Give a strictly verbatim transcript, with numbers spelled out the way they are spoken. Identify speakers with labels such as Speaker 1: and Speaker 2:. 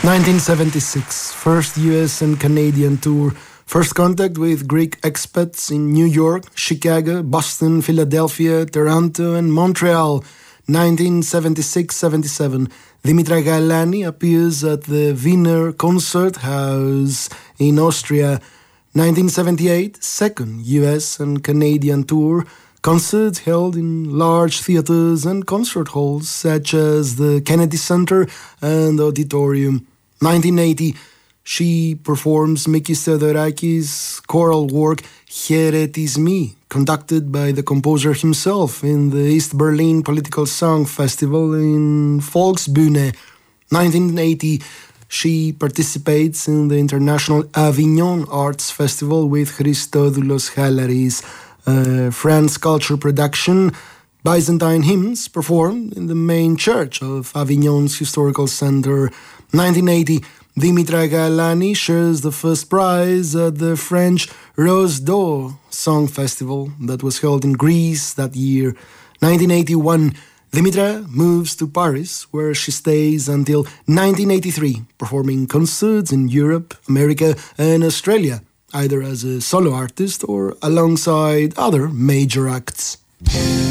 Speaker 1: nineteen seventy-six, first U S and Canadian tour. First contact with Greek expats in New York, Chicago, Boston, Philadelphia, Toronto and Montreal. nineteen seventy-six seventy-seven, Dimitra Galani appears at the Wiener Konzerthaus in Austria. nineteen seventy-eight, second U S and Canadian tour. Concerts held in large theaters and concert halls such as the Kennedy Center and Auditorium. nineteen eighty, she performs Mikis Theodorakis' choral work Χαιρετισμοί, conducted by the composer himself in the East Berlin Political Song Festival in Volksbühne. nineteen eighty, she participates in the International Avignon Arts Festival with Christodoulos Chalaris, a France culture production. Byzantine hymns performed in the main church of Avignon's historical center. nineteen eighty, Dimitra Galani shares the first prize at the French Rose d'Or Song Festival that was held in Greece that year. nineteen eighty-one, Dimitra moves to Paris, where she stays until nineteen eighty-three, performing concerts in Europe, America, and Australia, either as a solo artist or alongside other major acts.